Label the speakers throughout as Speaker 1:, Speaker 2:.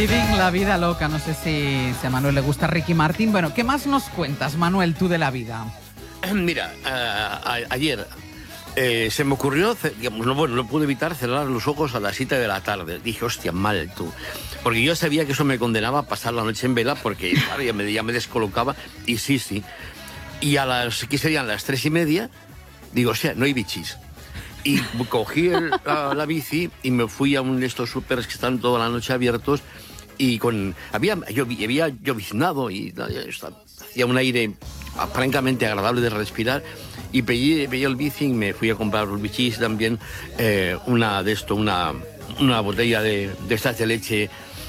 Speaker 1: Living la vida loca, no sé si a Manuel le gusta Ricky Martin. Bueno, ¿qué más nos cuentas, Manuel, tú de la vida?
Speaker 2: Mira, ayer se me ocurrió, digamos, no pude evitar cerrar los ojos a las 7 de la tarde. Dije, hostia, mal tú. Porque yo sabía que eso me condenaba a pasar la noche en vela porque claro, ya me descolocaba. Y sí. Y ¿qué serían? Las 3:30, digo, o sea, no hay bichis. Y cogí la bici y me fui a uno de estos súperes que están toda la noche abiertos y había lloviznado y hacía un aire francamente agradable de respirar y veía el bici y me fui a comprar los bichis también, una botella de estas de leche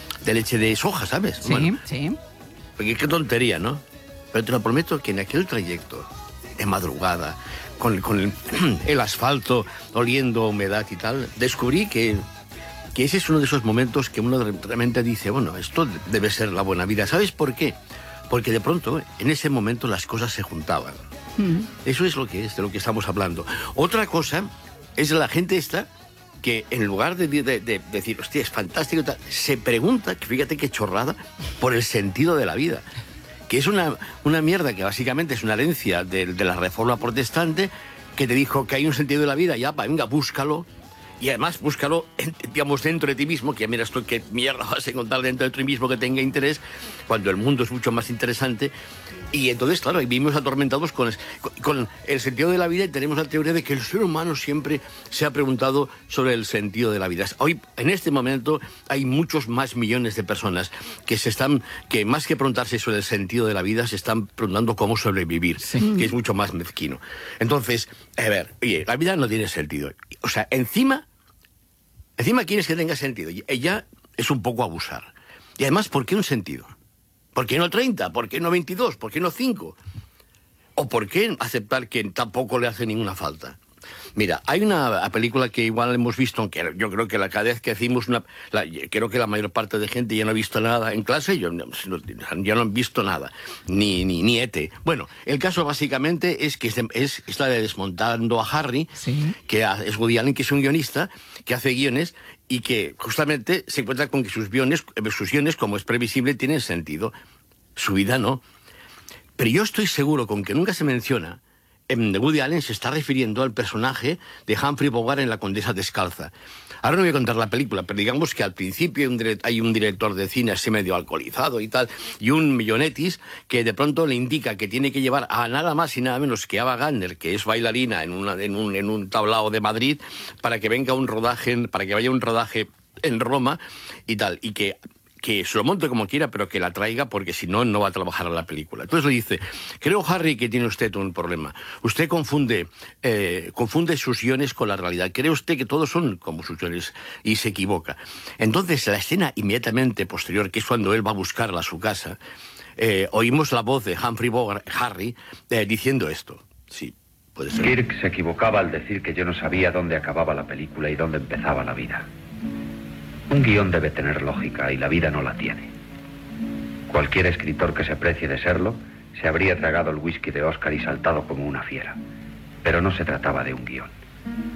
Speaker 2: de soja, ¿sabes?
Speaker 1: Sí, bueno, sí.
Speaker 2: Porque qué tontería, ¿no? Pero te lo prometo que en aquel trayecto, de madrugada, con el asfalto oliendo a humedad y tal, descubrí que ese es uno de esos momentos que uno realmente dice, bueno, esto debe ser la buena vida. ¿Sabes por qué? Porque de pronto, en ese momento, las cosas se juntaban. Eso es de lo que estamos hablando. Otra cosa es la gente esta que en lugar de decir, hostia, es fantástico, se pregunta, que fíjate qué chorrada, por el sentido de la vida. Que es una mierda que básicamente es una herencia de la Reforma Protestante que te dijo que hay un sentido de la vida, ya, venga, búscalo. Y además, búscalo, digamos, dentro de ti mismo, que mira esto, qué mierda vas a encontrar dentro de ti mismo que tenga interés, cuando el mundo es mucho más interesante. Y entonces, claro, vivimos atormentados con el sentido de la vida y tenemos la teoría de que el ser humano siempre se ha preguntado sobre el sentido de la vida. Hoy, en este momento, hay muchos más millones de personas que más que preguntarse sobre el sentido de la vida, se están preguntando cómo sobrevivir, que es mucho más mezquino. Entonces, a ver, oye, la vida no tiene sentido. O sea, encima quieres que tenga sentido. Ella es un poco abusar. Y además, ¿por qué un sentido? ¿Por qué no 30? ¿Por qué no 22? ¿Por qué no 5? ¿O por qué aceptar que tampoco le hace ninguna falta? Mira, hay una película que igual hemos visto, aunque yo creo que cada vez que hacemos creo que la mayor parte de gente ya no ha visto nada en clase, yo no he visto nada, ni ET. Bueno, el caso básicamente es que es la de Desmontando a Harry,
Speaker 1: ¿sí?
Speaker 2: Que es Woody Allen, que es un guionista que hace guiones y que justamente se encuentra con que sus guiones, como es previsible, tienen sentido. Su vida no. Pero yo estoy seguro, con que nunca se menciona, Woody Allen se está refiriendo al personaje de Humphrey Bogart en La Condesa Descalza. Ahora no voy a contar la película, pero digamos que al principio hay un director de cine así medio alcoholizado y tal, y un millonetis que de pronto le indica que tiene que llevar a nada más y nada menos que Ava Gardner, que es bailarina en un tablao de Madrid, para que vaya un rodaje en Roma y tal, y que se lo monte como quiera, pero que la traiga, porque si no, no va a trabajar en la película. Entonces le dice, creo, Harry, que tiene usted un problema. Usted confunde sus guiones con la realidad. Cree usted que todos son como sus guiones y se equivoca. Entonces, la escena inmediatamente posterior, que es cuando él va a buscarla a su casa, oímos la voz de Humphrey Bogart, Harry, diciendo esto. Sí, puede ser.
Speaker 3: Kirk se equivocaba al decir que yo no sabía dónde acababa la película y dónde empezaba la vida. Un guión debe tener lógica y la vida no la tiene. Cualquier escritor que se precie de serlo se habría tragado el whisky de Oscar y saltado como una fiera. Pero no se trataba de un guión.